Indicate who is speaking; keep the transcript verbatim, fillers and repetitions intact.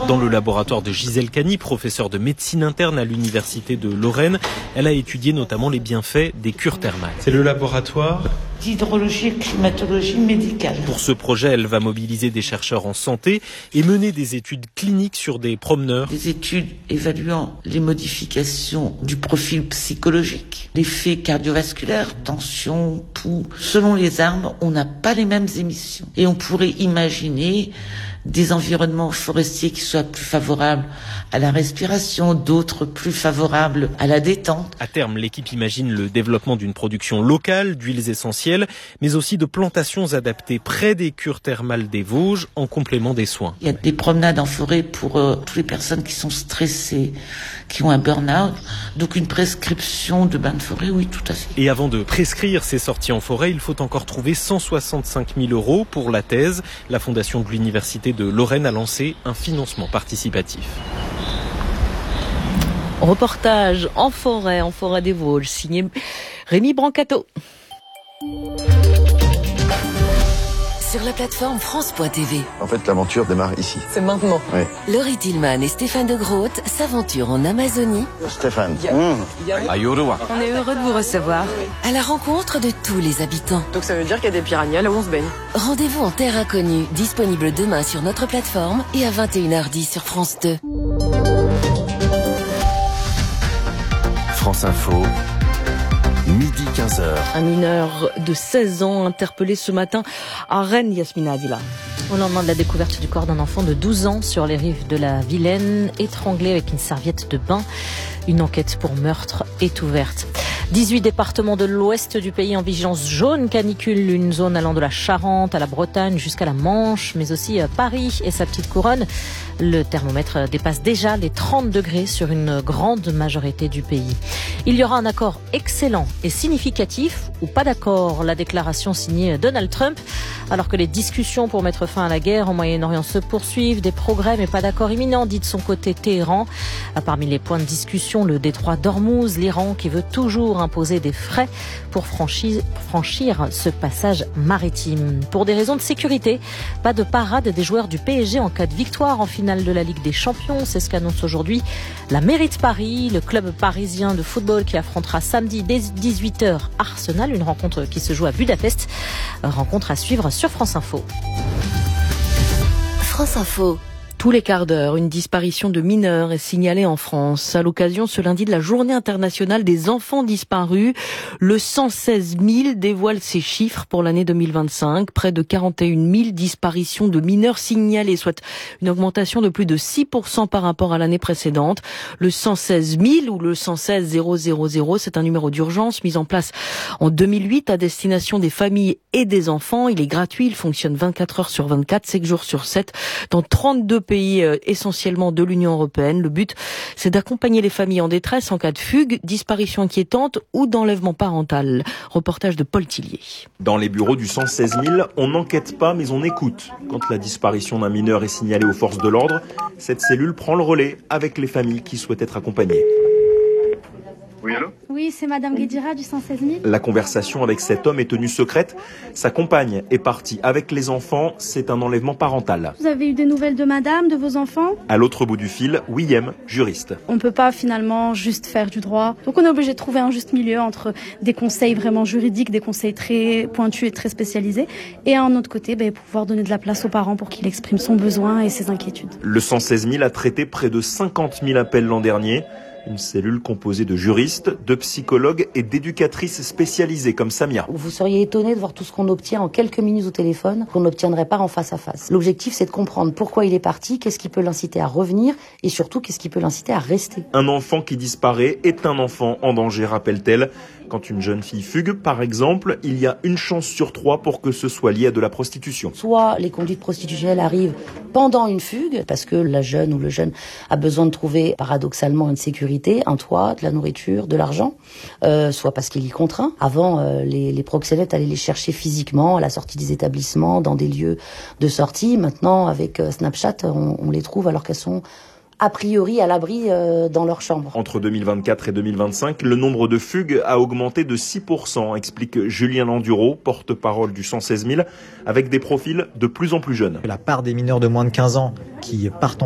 Speaker 1: Dans le laboratoire de Gisèle Cany, professeure de médecine interne à l'université de Lorraine, elle a étudié notamment les bienfaits des cures thermales.
Speaker 2: C'est le laboratoire
Speaker 3: d'hydrologie et climatologie médicale.
Speaker 1: Pour ce projet, elle va mobiliser des chercheurs en santé et mener des études cliniques sur des promeneurs.
Speaker 3: Des études évaluant les modifications du profil psychologique, l'effet cardiovasculaire, tension, pouls. Selon les arbres, on n'a pas les mêmes émissions. Et on pourrait imaginer des environnements forestiers qui soient plus favorables à la respiration, d'autres plus favorables à la détente.
Speaker 1: À terme, l'équipe imagine le développement d'une production locale d'huiles essentielles, mais aussi de plantations adaptées près des cures thermales des Vosges en complément des soins.
Speaker 3: Il y a des promenades en forêt pour euh, toutes les personnes qui sont stressées, qui ont un burn-out. Donc une prescription de bain de forêt, oui, tout à fait.
Speaker 1: Et avant de prescrire ces sorties en forêt, il faut encore trouver cent soixante-cinq mille euros pour la thèse. La fondation de l'université de Lorraine a lancé un financement participatif.
Speaker 4: Reportage en forêt, en forêt des Vosges, signé Rémi Brancato.
Speaker 5: Sur la plateforme France point T V.
Speaker 6: En fait, l'aventure démarre ici.
Speaker 5: C'est maintenant.
Speaker 6: Oui.
Speaker 5: Laurie Tillman et Stéphane de Groot s'aventurent en Amazonie.
Speaker 6: Stéphane.
Speaker 5: Yeah.
Speaker 6: Mmh. À Yoruba.
Speaker 5: On est heureux de vous recevoir. À la rencontre de tous les habitants.
Speaker 7: Donc ça veut dire qu'il y a des piranhas là où on se baigne.
Speaker 5: Rendez-vous en terre inconnue, disponible demain sur notre plateforme et à vingt et une heures dix sur France deux.
Speaker 8: France Info. Midi quinze heures.
Speaker 4: Un mineur de seize ans interpellé ce matin à Rennes, Yasmina Adila.
Speaker 9: Au lendemain de la découverte du corps d'un enfant de douze ans sur les rives de la Vilaine, étranglé avec une serviette de bain, une enquête pour meurtre est ouverte. dix-huit départements de l'ouest du pays en vigilance jaune canicule, une zone allant de la Charente à la Bretagne jusqu'à la Manche, mais aussi Paris et sa petite couronne. Le thermomètre dépasse déjà les trente degrés sur une grande majorité du pays. Il y aura un accord excellent et significatif ou pas d'accord, la déclaration signée Donald Trump. Alors que les discussions pour mettre fin à la guerre au Moyen-Orient se poursuivent, des progrès mais pas d'accord imminent, dit de son côté Téhéran. Parmi les points de discussion, le détroit d'Ormuz, l'Iran qui veut toujours imposer des frais pour franchir, franchir ce passage maritime. Pour des raisons de sécurité, pas de parade des joueurs du P S G en cas de victoire en finale de la Ligue des Champions. C'est ce qu'annonce aujourd'hui la mairie de Paris, le club parisien de football qui affrontera samedi dès dix-huit heures Arsenal, une rencontre qui se joue à Budapest. Rencontre à suivre sur France Info.
Speaker 5: France Info.
Speaker 4: Tous les quarts d'heure, une disparition de mineurs est signalée en France. À l'occasion, ce lundi, de la Journée internationale des enfants disparus, le cent seize mille dévoile ses chiffres pour l'année deux mille vingt-cinq. Près de quarante et une mille disparitions de mineurs signalées, soit une augmentation de plus de six pour cent par rapport à l'année précédente. Le cent seize mille ou le cent seize mille, c'est un numéro d'urgence mis en place en deux mille huit à destination des familles et des enfants. Il est gratuit, il fonctionne vingt-quatre heures sur vingt-quatre, sept jours sur sept, dans trente-deux pays essentiellement de l'Union européenne. Le but, c'est d'accompagner les familles en détresse en cas de fugue, disparition inquiétante ou d'enlèvement parental. Reportage de Paul Tillier.
Speaker 10: Dans les bureaux du cent seize mille, on n'enquête pas mais on écoute. Quand la disparition d'un mineur est signalée aux forces de l'ordre, cette cellule prend le relais avec les familles qui souhaitent être accompagnées.
Speaker 11: Oui, allô ? Oui, c'est Madame Guédira du cent seize mille.
Speaker 10: La conversation avec cet homme est tenue secrète. Sa compagne est partie avec les enfants. C'est un enlèvement parental.
Speaker 11: Vous avez eu des nouvelles de Madame, de vos enfants ?
Speaker 10: À l'autre bout du fil, William, juriste.
Speaker 11: On ne peut pas finalement juste faire du droit. Donc on est obligé de trouver un juste milieu entre des conseils vraiment juridiques, des conseils très pointus et très spécialisés, et un autre côté, ben, pouvoir donner de la place aux parents pour qu'il exprime son besoin et ses inquiétudes.
Speaker 10: Le cent seize mille a traité près de cinquante mille appels l'an dernier. Une cellule composée de juristes, de psychologues et d'éducatrices spécialisées comme Samia.
Speaker 12: Vous seriez étonné de voir tout ce qu'on obtient en quelques minutes au téléphone, qu'on n'obtiendrait pas en face à face. L'objectif, c'est de comprendre pourquoi il est parti, qu'est-ce qui peut l'inciter à revenir et surtout qu'est-ce qui peut l'inciter à rester.
Speaker 10: Un enfant qui disparaît est un enfant en danger, rappelle-t-elle. Quand une jeune fille fugue, par exemple, il y a une chance sur trois pour que ce soit lié à de la prostitution.
Speaker 12: Soit les conduites prostitutionnelles arrivent pendant une fugue, parce que la jeune ou le jeune a besoin de trouver paradoxalement une sécurité, un toit, de la nourriture, de l'argent, euh, soit parce qu'il y contraint. Avant, euh, les, les proxénètes allaient les chercher physiquement à la sortie des établissements, dans des lieux de sortie. Maintenant, avec euh, Snapchat, on, on les trouve alors qu'elles sont a priori à l'abri euh, dans leur chambre.
Speaker 10: Entre deux mille vingt-quatre et deux mille vingt-cinq, le nombre de fugues a augmenté de six pour cent, explique Julien Landuro, porte-parole du cent seize mille, avec des profils de plus en plus jeunes.
Speaker 13: La part des mineurs de moins de quinze ans qui partent en